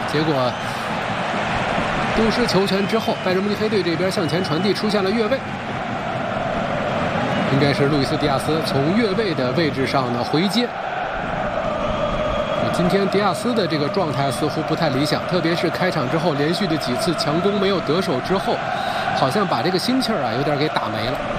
结果丢失球权之后，拜仁慕尼黑队这边向前传递，出现了越位，应该是路易斯·迪亚斯从越位的位置上呢回接。今天迪亚斯的这个状态似乎不太理想，特别是开场之后连续的几次强攻没有得手之后，好像把这个心气儿啊有点给打没了。